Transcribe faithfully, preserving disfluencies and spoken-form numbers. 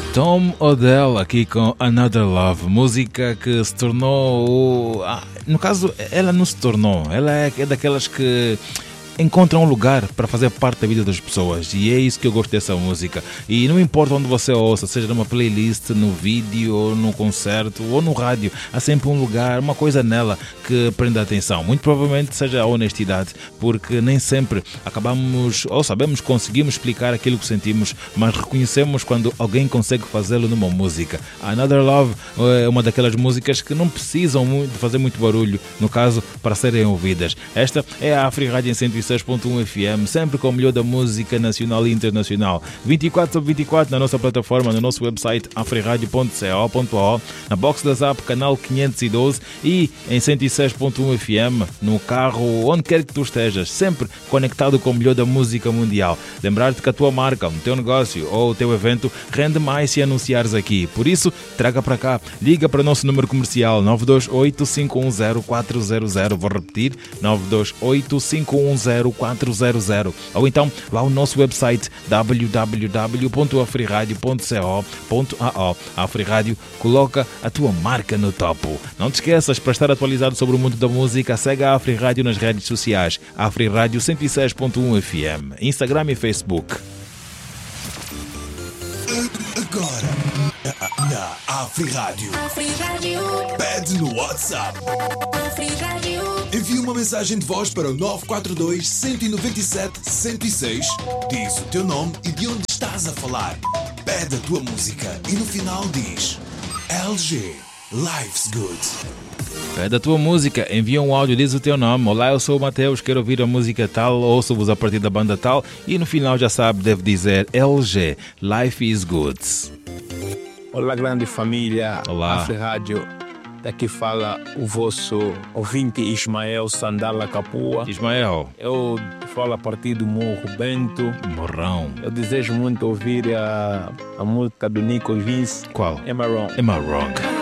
Tom Odell aqui com Another Love, música que se tornou... Ah, no caso, ela não se tornou, ela é, é daquelas que encontram um lugar para fazer parte da vida das pessoas, e é isso que eu gosto dessa música. E não importa onde você ouça, seja numa playlist, no vídeo, ou no concerto, ou no rádio, há sempre um lugar, uma coisa nela que prende a atenção. Muito provavelmente seja a honestidade, porque nem sempre acabamos ou sabemos, conseguimos explicar aquilo que sentimos, mas reconhecemos quando alguém consegue fazê-lo numa música. Another Love é uma daquelas músicas que não precisam de fazer muito barulho, no caso, para serem ouvidas. Esta é a Afri Rádio em cento e seis ponto um F M, sempre com o melhor da música nacional e internacional. vinte e quatro sobre vinte e quatro na nossa plataforma, no nosso website afriradio ponto co ponto au, na box da Zap, canal quinhentos e doze, e em cento e seis ponto um F M, no carro, onde quer que tu estejas, sempre conectado com o melhor da música mundial. Lembrar-te que a tua marca, o teu negócio ou o teu evento rende mais se anunciares aqui. Por isso, traga para cá, liga para o nosso número comercial nove dois oito, cinco um zero, quatro zero zero, vou repetir, nove dois oito, cinco um zero, quatro zero zero, ou então vá ao nosso website w w w ponto afriradio ponto co ponto au. A Afri Rádio coloca a tua marca no topo. Não te esqueças, para estar atualizado sobre o mundo da música, segue a Afri Rádio nas redes sociais, Afri Rádio cento e seis ponto um F M, Instagram e Facebook. Agora, na Afri Rádio. Afri Rádio. Pede no WhatsApp. Afri Rádio. Envia uma mensagem de voz para o nove quatro dois, um nove sete, um zero seis. Diz o teu nome e de onde estás a falar. Pede a tua música e no final diz L G, Life's Good. Pede a tua música, envia um áudio, diz o teu nome. Olá, eu sou o Mateus, quero ouvir a música tal, ouço-vos a partir da banda tal, e no final já sabe, deve dizer L G, Life is Good. Olá, grande família. Olá. Afri Rádio. Daqui fala o vosso ouvinte Ismael Sandala Capua. Ismael. Eu falo a partir do Morro Bento. Morrão. Eu desejo muito ouvir a, a música do Nico Vince. Qual? Am I Wrong? Am I Wrong?